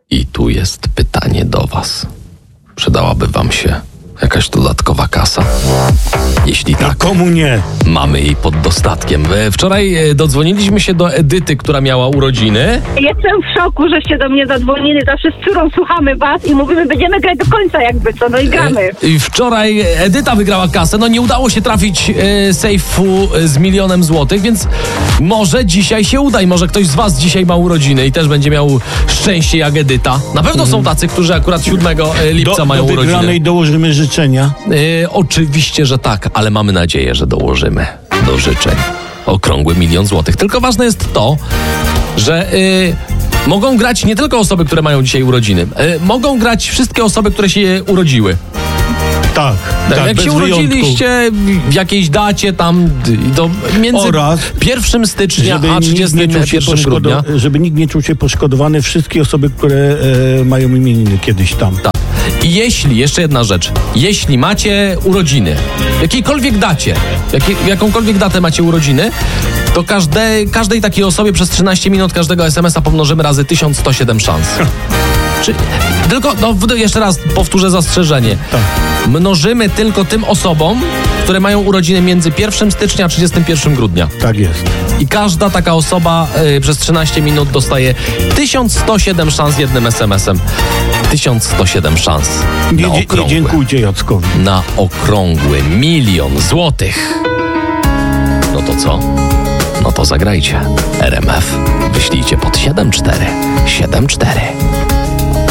I tu jest pytanie do was. Przydałaby wam się jakaś dodatkowa kasa? Jeśli tak, Komu nie? mamy jej pod dostatkiem. Wczoraj dodzwoniliśmy się do Edyty, która miała urodziny. Jestem w szoku, żeście do mnie zadzwonili. Zawsze z córą słuchamy was i mówimy, będziemy grać do końca jakby co, no i gramy. I wczoraj Edyta wygrała kasę. No nie udało się trafić sejfu z 1 000 000 złotych, więc może dzisiaj się uda i może ktoś z was dzisiaj ma urodziny i też będzie miał szczęście jak Edyta. Na pewno są tacy, którzy akurat 7 lipca mają do urodziny. wygranej dołożymy życzenia. Oczywiście, że tak, ale mamy nadzieję, że dołożymy do życzeń okrągły 1 000 000 złotych. Tylko ważne jest to, że mogą grać nie tylko osoby, które mają dzisiaj urodziny. Mogą grać wszystkie osoby, które się urodziły. Tak, Jak bez się wyjątku. urodziliście w jakiejś dacie tam między Oraz, 1 stycznia żeby a nikt, nie czuł się 31 grudnia. żeby nikt nie czuł się poszkodowany, wszystkie osoby, które mają imieniny kiedyś tam. Tak. I jeśli, jeszcze jedna rzecz, jeśli macie urodziny, w jakiejkolwiek dacie, jakąkolwiek datę macie urodziny, to każdej takiej osobie przez 13 minut każdego SMS-a pomnożymy razy 1107 szans. Tylko, jeszcze raz powtórzę zastrzeżenie. Tak. Mnożymy tylko tym osobom, które mają urodziny między 1 stycznia a 31 grudnia. Tak jest. I każda taka osoba przez 13 minut dostaje 1107 szans jednym SMS-em. 1107 szans na Nie okrągły. dziękujcie Jackowi. Na okrągły 1 000 000 złotych. No to co? No to zagrajcie. RMF. Wyślijcie pod 7474.